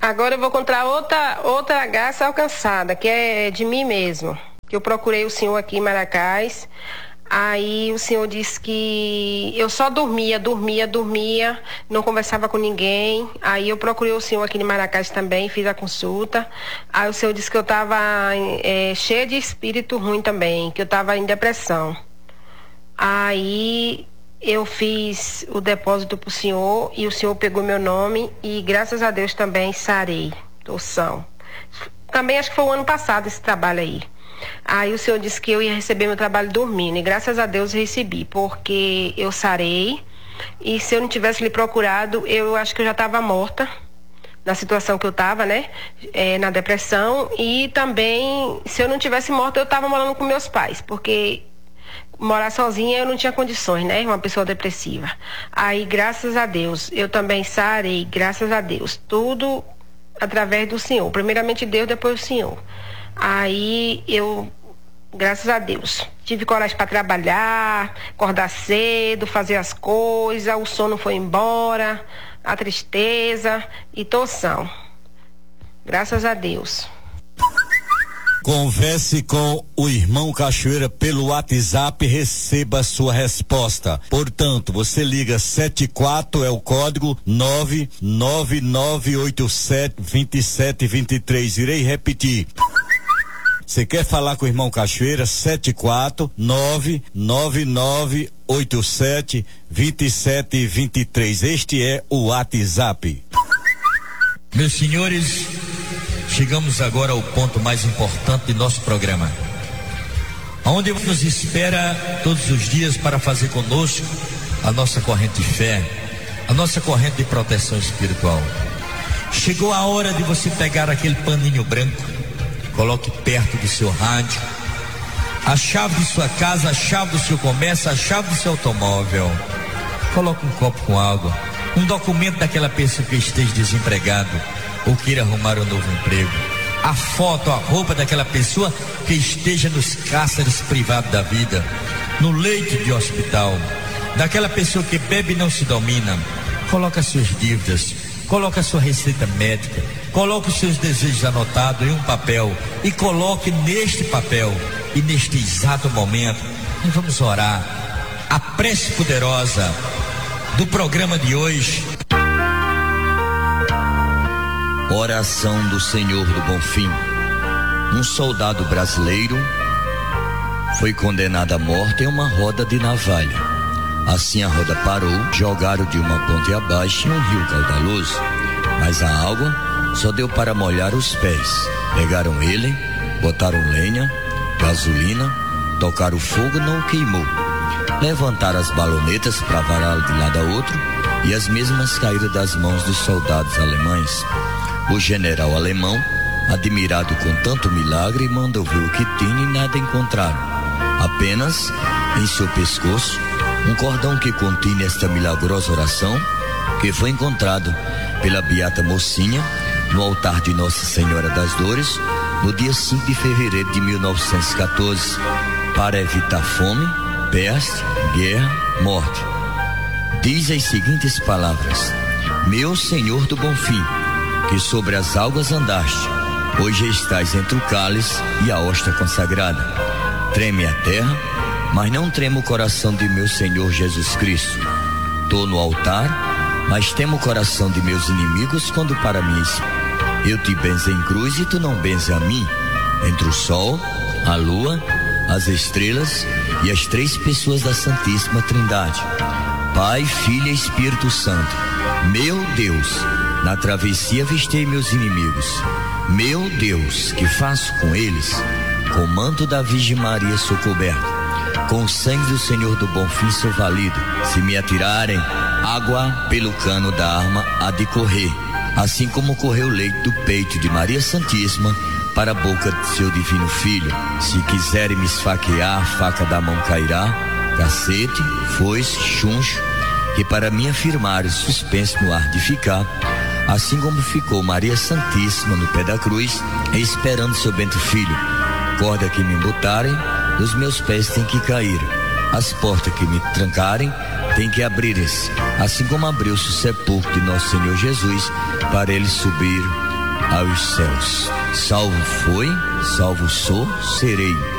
Agora eu vou contar outra graça alcançada, que é de mim mesmo. Que eu procurei o senhor aqui em Maracás. Aí o senhor disse que eu só dormia, não conversava com ninguém. Aí eu procurei o senhor aqui em Maracás também, fiz a consulta. Aí o senhor disse que eu estava cheia de espírito ruim também, que eu estava em depressão. Aí eu fiz o depósito pro senhor e o senhor pegou meu nome e graças a Deus também sarei, tô são. Também acho que foi o ano passado esse trabalho aí. Aí o senhor disse que eu ia receber meu trabalho dormindo e graças a Deus recebi, porque eu sarei e se eu não tivesse lhe procurado, eu acho que eu já estava morta na situação que eu estava, né? Na depressão e também se eu não tivesse morta eu estava morando com meus pais, porque morar sozinha eu não tinha condições, né? Uma pessoa depressiva. Aí graças a Deus eu também sarei, graças a Deus, tudo através do senhor, primeiramente Deus, depois o senhor. Aí eu, graças a Deus, tive coragem para trabalhar, acordar cedo, fazer as coisas, o sono foi embora, a tristeza e tô são. Graças a Deus. Converse com o irmão Cachoeira pelo WhatsApp, receba sua resposta. Portanto, você liga 74, é o código 999872723. Irei repetir. Você quer falar com o irmão Cachoeira? 74999872723. Este é o WhatsApp. Meus senhores, chegamos agora ao ponto mais importante de nosso programa, onde nos espera todos os dias para fazer conosco a nossa corrente de fé, a nossa corrente de proteção espiritual. Chegou a hora de você pegar aquele paninho branco, coloque perto do seu rádio, a chave de sua casa, a chave do seu comércio, a chave do seu automóvel. Coloque um copo com água, um documento daquela pessoa que esteja desempregado ou queira arrumar um novo emprego, a foto, a roupa daquela pessoa que esteja nos cárceres privados da vida, no leito de hospital, daquela pessoa que bebe e não se domina. Coloque as suas dívidas, coloque a sua receita médica, coloque os seus desejos anotados em um papel e coloque neste papel e neste exato momento nós vamos orar a prece poderosa do programa de hoje. Oração do Senhor do Bonfim. Um soldado brasileiro foi condenado à morte em uma roda de navalha. Assim a roda parou, jogaram de uma ponte abaixo em um rio caudaloso, mas a água só deu para molhar os pés. Pegaram ele, botaram lenha, gasolina, tocaram o fogo, não o queimou. Levantaram as balonetas para vará-lo de lado a outro e as mesmas caíram das mãos dos soldados alemães. O general alemão, admirado com tanto milagre, mandou ver o que tinha e nada encontraram. Apenas em seu pescoço um cordão que continha esta milagrosa oração, que foi encontrado pela beata mocinha no altar de Nossa Senhora das Dores no dia 5 de fevereiro de 1914, para evitar fome, peste, guerra, morte. Diz as seguintes palavras: Meu Senhor do Bonfim, que sobre as águas andaste, hoje estás entre o cálice e a hóstia consagrada. Treme a terra, mas não trema o coração de meu Senhor Jesus Cristo. Tô no altar, mas temo o coração de meus inimigos quando para mim eu te benzo em cruz e tu não benze a mim. Entre o sol, a lua, as estrelas e as três pessoas da Santíssima Trindade, Pai, Filho e Espírito Santo. Meu Deus, na travessia avistei meus inimigos. Meu Deus, que faço com eles? Com o manto da Virgem Maria sou coberto, com o sangue do Senhor do Bonfim sou valido. Se me atirarem, água pelo cano da arma há de correr, assim como correu o leite do peito de Maria Santíssima para a boca de seu divino Filho. Se quiserem me esfaquear, a faca da mão cairá, cacete, foice, chuncho, que para mim afirmarem suspenso no ar de ficar, assim como ficou Maria Santíssima no pé da cruz, esperando seu bento Filho. Corda que me botarem, dos meus pés tem que cair, as portas que me trancarem tem que abrirem-se, assim como abriu-se o sepulcro de nosso Senhor Jesus para ele subir aos céus. Salvo foi, salvo sou, serei.